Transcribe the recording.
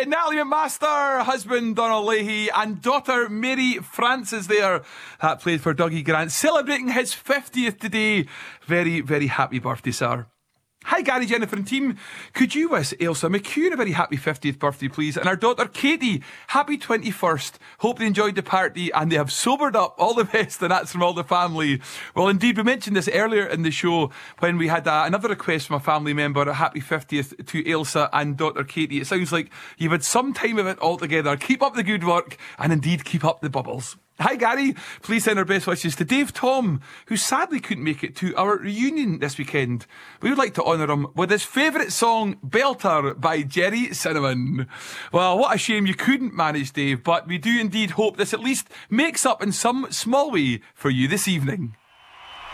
Natalie McMaster, husband Donald Leahy, and daughter Mary Frances there. That played for Dougie Grant, celebrating his 50th today. Very, very happy birthday, sir. Hi Gary, Jennifer and team. Could you wish Ailsa McHugh a very happy 50th birthday, please? And our daughter Katie, happy 21st. Hope they enjoyed the party and they have sobered up. All the best, and that's from all the family. Well, indeed, we mentioned this earlier in the show when we had another request from a family member, a happy 50th to Ailsa and daughter Katie. It sounds like you've had some time of it all together. Keep up the good work and indeed keep up the bubbles. Hi Gary, please send our best wishes to Dave Tom, who sadly couldn't make it to our reunion this weekend. We would like to honour him with his favourite song, Belter by Jerry Cinnamon. Well, what a shame you couldn't manage, Dave, but we do indeed hope this at least makes up in some small way for you this evening.